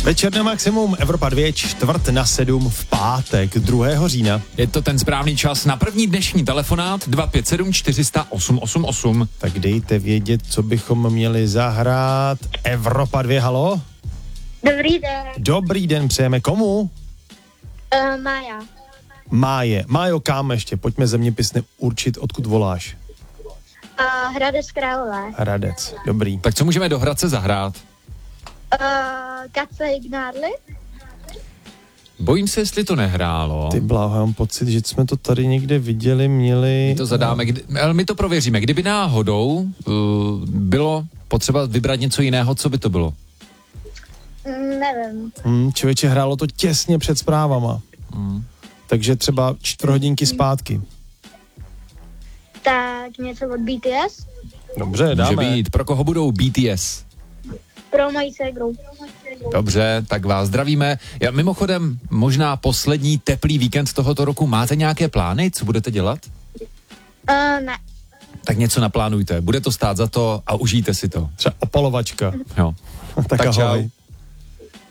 Večer na maximum, Evropa 2, 6:45 v pátek, 2. října. Je to ten správný čas na první dnešní telefonát 257 400 888. Tak dejte vědět, co bychom měli zahrát. Evropa 2, halo? Dobrý den. Dobrý den, přejeme komu? Mája. Máje. Májo, kam ještě? Pojďme zeměpisně určit, odkud voláš. Hradec Králové. Hradec, dobrý. Tak co můžeme do Hradce zahrát? Kace Ignádly. Bojím se, jestli to nehrálo. Ty bláho, mám pocit, že jsme to tady někde viděli, měli... My to zadáme, ale my to prověříme. Kdyby náhodou bylo potřeba vybrat něco jiného, co by to bylo? Nevím. Člověče, hrálo to těsně před zprávama. Takže třeba 4 hodinky zpátky. Tak něco od BTS. Dobře, dáme. Může být. Pro koho budou BTS? Pro moji ségru. Dobře, tak vás zdravíme. Mimochodem, možná poslední teplý víkend tohoto roku. Máte nějaké plány? Co budete dělat? Ne. Tak něco naplánujte. Bude to stát za to a užijte si to. Třeba opalovačka. Jo. Tak ahoj. Čau.